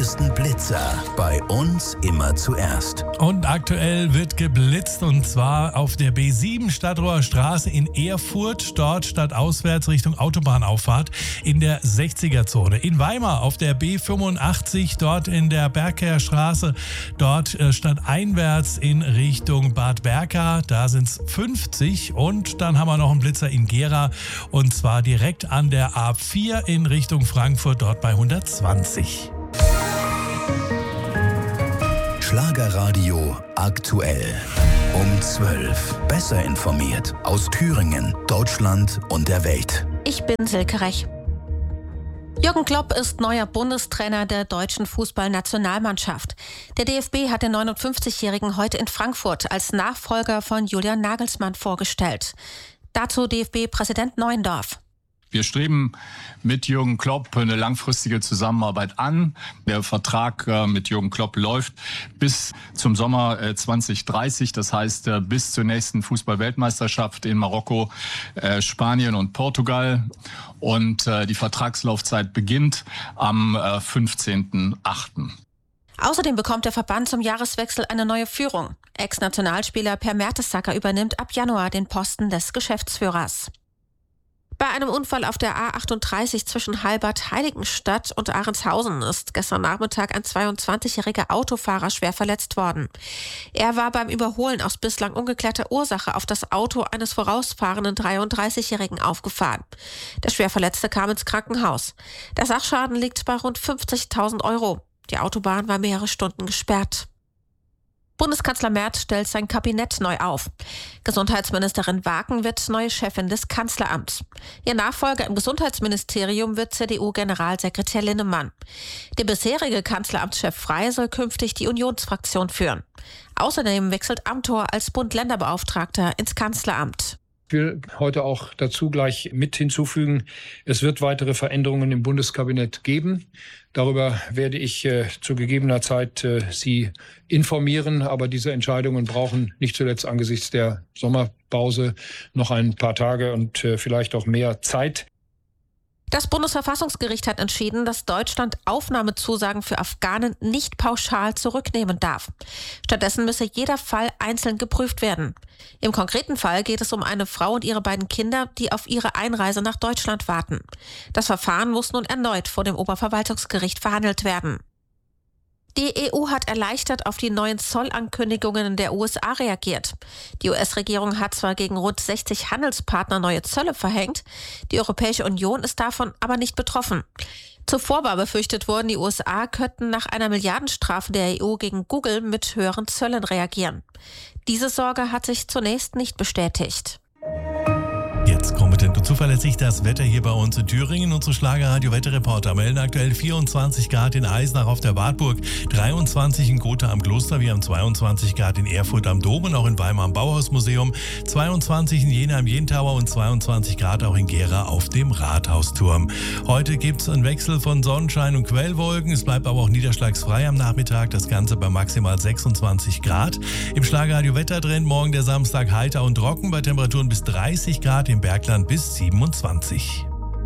neuesten Blitzer bei uns immer zuerst. Und aktuell wird geblitzt, und zwar auf der B7 Stadtroer Straße in Erfurt, dort stadtauswärts Richtung Autobahnauffahrt in der 60er-Zone. In Weimar auf der B85, dort in der Berger Straße, dort stadteinwärts in Richtung Bad Berka, da sind es 50. Und dann haben wir noch einen Blitzer in Gera, und zwar direkt an der A4 in Richtung Frankfurt, dort bei 120. Schlagerradio aktuell. Um 12. Besser informiert aus Thüringen, Deutschland und der Welt. Ich bin Silke Rech. Jürgen Klopp ist neuer Bundestrainer der deutschen Fußballnationalmannschaft. Der DFB hat den 59-Jährigen heute in Frankfurt als Nachfolger von Julian Nagelsmann vorgestellt. Dazu DFB-Präsident Neuendorf. Wir streben mit Jürgen Klopp eine langfristige Zusammenarbeit an. Der Vertrag mit Jürgen Klopp läuft bis zum Sommer 2030. Das heißt bis zur nächsten Fußball-Weltmeisterschaft in Marokko, Spanien und Portugal. Und die Vertragslaufzeit beginnt am 15.08. Außerdem bekommt der Verband zum Jahreswechsel eine neue Führung. Ex-Nationalspieler Per Mertesacker übernimmt ab Januar den Posten des Geschäftsführers. Bei einem Unfall auf der A38 zwischen Halbert-Heiligenstadt und Ahrenshausen ist gestern Nachmittag ein 22-jähriger Autofahrer schwer verletzt worden. Er war beim Überholen aus bislang ungeklärter Ursache auf das Auto eines vorausfahrenden 33-Jährigen aufgefahren. Der Schwerverletzte kam ins Krankenhaus. Der Sachschaden liegt bei rund 50.000 Euro. Die Autobahn war mehrere Stunden gesperrt. Bundeskanzler Merz stellt sein Kabinett neu auf. Gesundheitsministerin Waken wird neue Chefin des Kanzleramts. Ihr Nachfolger im Gesundheitsministerium wird CDU-Generalsekretär Linnemann. Der bisherige Kanzleramtschef Frey soll künftig die Unionsfraktion führen. Außerdem wechselt Amthor als Bund-Länder-Beauftragter ins Kanzleramt. Ich will heute auch dazu gleich mit hinzufügen, es wird weitere Veränderungen im Bundeskabinett geben. Darüber werde ich zu gegebener Zeit Sie informieren. Aber diese Entscheidungen brauchen nicht zuletzt angesichts der Sommerpause noch ein paar Tage und vielleicht auch mehr Zeit. Das Bundesverfassungsgericht hat entschieden, dass Deutschland Aufnahmezusagen für Afghanen nicht pauschal zurücknehmen darf. Stattdessen müsse jeder Fall einzeln geprüft werden. Im konkreten Fall geht es um eine Frau und ihre beiden Kinder, die auf ihre Einreise nach Deutschland warten. Das Verfahren muss nun erneut vor dem Oberverwaltungsgericht verhandelt werden. Die EU hat erleichtert auf die neuen Zollankündigungen der USA reagiert. Die US-Regierung hat zwar gegen rund 60 Handelspartner neue Zölle verhängt, die Europäische Union ist davon aber nicht betroffen. Zuvor war befürchtet worden, die USA könnten nach einer Milliardenstrafe der EU gegen Google mit höheren Zöllen reagieren. Diese Sorge hat sich zunächst nicht bestätigt. Jetzt kompetent und zuverlässig das Wetter hier bei uns in Thüringen. Unsere Schlagerradio-Wetterreporter melden aktuell 24 Grad in Eisenach auf der Wartburg, 23 in Gotha am Kloster, wir haben 22 Grad in Erfurt am Dom und auch in Weimar am Bauhausmuseum, 22 in Jena im Jentower und 22 Grad auch in Gera auf dem Rathausturm. Heute gibt es einen Wechsel von Sonnenschein und Quellwolken, es bleibt aber auch niederschlagsfrei am Nachmittag, das Ganze bei maximal 26 Grad. Im Schlagerradio-Wettertrend morgen der Samstag heiter und trocken bei Temperaturen bis 30 Grad, im Bergland bis 27.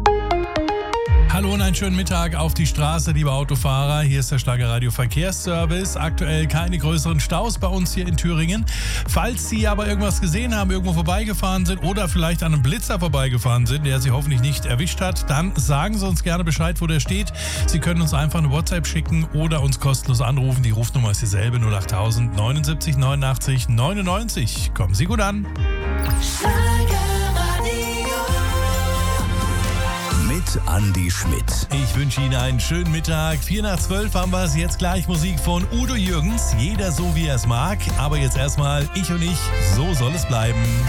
Hallo und einen schönen Mittag auf die Straße, liebe Autofahrer. Hier ist der Schlagerradio Verkehrsservice. Aktuell keine größeren Staus bei uns hier in Thüringen. Falls Sie aber irgendwas gesehen haben, irgendwo vorbeigefahren sind oder vielleicht an einem Blitzer vorbeigefahren sind, der Sie hoffentlich nicht erwischt hat, dann sagen Sie uns gerne Bescheid, wo der steht. Sie können uns einfach eine WhatsApp schicken oder uns kostenlos anrufen. Die Rufnummer ist dieselbe, 08000 79 89 99. Kommen Sie gut an. Mit Andi Schmidt. Ich wünsche Ihnen einen schönen Mittag. 11:04 haben wir es. Jetzt gleich Musik von Udo Jürgens. Jeder so, wie er es mag. Aber jetzt erstmal ich und ich. So soll es bleiben.